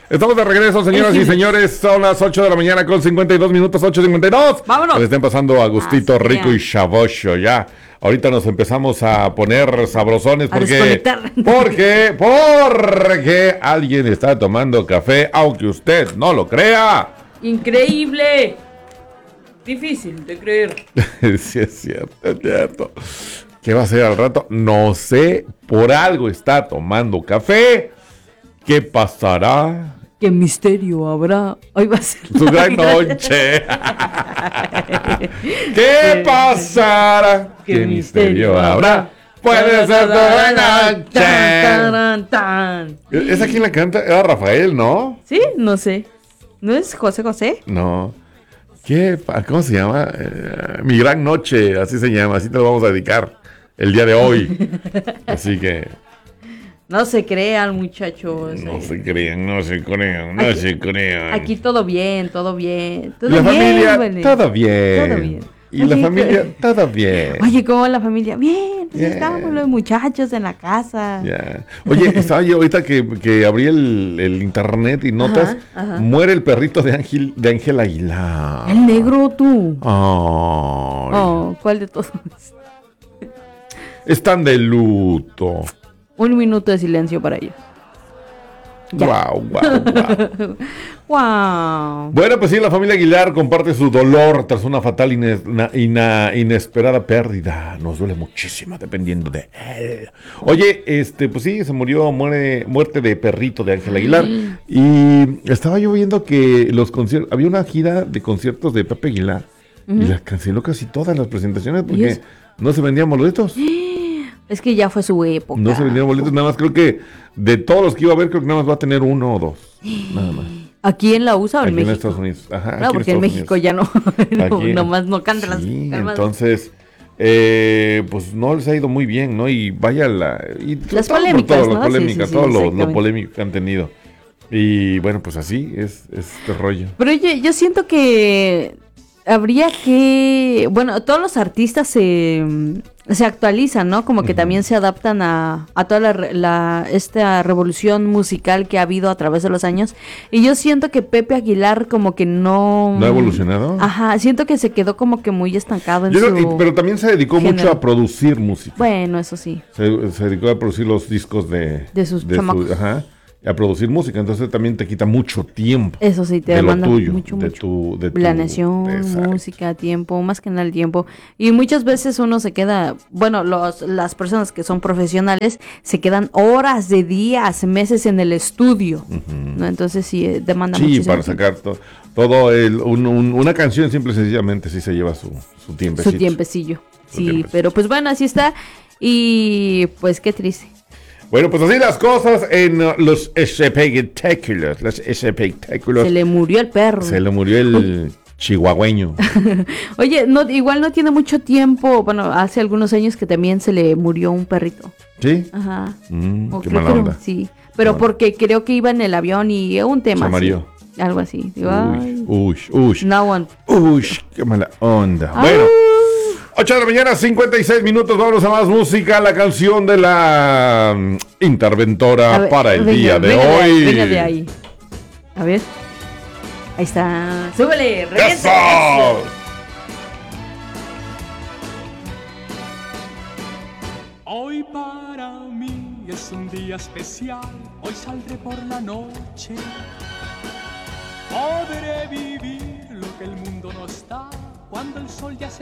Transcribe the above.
Estamos de regreso, señoras y señores. Son las 8 de la mañana con 52 minutos, 8:52. ¡Vámonos! Que le estén pasando a gustito, rico y chavocho, ya. Ahorita nos empezamos a poner sabrosones porque alguien está tomando café, aunque usted no lo crea. ¡Increíble! Difícil de creer. Sí, es cierto, es cierto. ¿Qué va a hacer al rato? No sé, por algo está tomando café. ¿Qué pasará? ¿Qué misterio habrá? Hoy va a ser Su gran noche. ¿Qué pasará? ¿Qué misterio habrá? Puede ser toda la noche. ¿Esa quién la canta? Era Rafael, ¿no? Sí, no sé. ¿No es José José? No. ¿Cómo se llama? Mi gran noche, así se llama. Así te lo vamos a dedicar el día de hoy. Así que... No se crean, muchachos. No se crean. Aquí todo bien, todo bien. Todo la bien, familia, vale. todo bien. Todo bien. Y la familia, todo bien. Oye, ¿cómo va la familia? Bien, pues Bien. estamos los muchachos en la casa. Yeah. Oye, estaba yo ahorita que abrí el internet y notas, Ajá. muere el perrito de Ángel Aguilar. El negro, tú. Ay. Oh, ¿cuál de todos? Están de luto. 1 minuto de silencio para ellos. Ya. Wow. Wow. Bueno, pues sí, la familia Aguilar comparte su dolor tras una fatal inesperada pérdida. Nos duele muchísimo dependiendo de él. Oye, pues sí, se muerte de perrito de Ángel Aguilar. Y estaba yo viendo que los conciertos, había una gira de conciertos de Pepe Aguilar y las canceló casi todas las presentaciones porque no se vendían boletos. Es que ya fue su época. No se vendían boletos, nada más creo que de todos los que iba a ver, creo que nada más va a tener 1 o 2. Nada más. ¿Aquí en la USA o en Aquí México? en Estados Unidos. Ajá, No, porque en México ya no. Aquí, nomás no cantan las. sí, Además, entonces, pues no les ha ido muy bien, ¿no? Y vaya las polémicas, ¿no? Las polémicas, Sí, todo lo exactamente. polémico que han tenido. Y bueno, pues así es este rollo. Pero yo siento que habría que, bueno, todos los artistas se actualizan, ¿no? Como que también se adaptan a toda esta revolución musical que ha habido a través de los años. Y yo siento que Pepe Aguilar como que no... ¿No ha evolucionado? Ajá, siento que se quedó como que muy estancado en Pero también se dedicó mucho a producir música. Bueno, eso sí. Se dedicó a producir los discos de sus chamacos. Ajá. A producir música, entonces también te quita mucho tiempo. Eso sí, te de lo demanda tuyo, mucho. de tu planeación, exacto. música, tiempo, más que nada el tiempo. Y muchas veces uno se queda, bueno, las personas que son profesionales se quedan horas de días, meses en el estudio, ¿no? Entonces sí, demanda muchísimo para tiempo. sacar todo una canción simple y sencillamente sí se lleva su tiempecito. Su tiempecillo, sí, tiempecito. pero pues bueno, así está. Y pues qué triste. Bueno, pues así las cosas en los espectáculos. Se le murió el perro. Se le murió el chihuahueño. Oye, igual no tiene mucho tiempo, bueno, hace algunos años que también se le murió un perrito. ¿Sí? Ajá. Qué mala onda. Sí, pero porque creo que iba en el avión y un tema Se mareó. así, algo así. Digo, Uy. no one. Uy, qué mala onda. Bueno. 8 de la mañana, 56 minutos, vamos a más música, la canción de la interventora para el día de hoy. Venga de ahí. A ver. Ahí está. ¡Súbele! ¡Regresa! ¡Eso! Hoy para mí es un día especial, hoy saldré por la noche. Podré vivir lo que el mundo no está cuando el sol ya se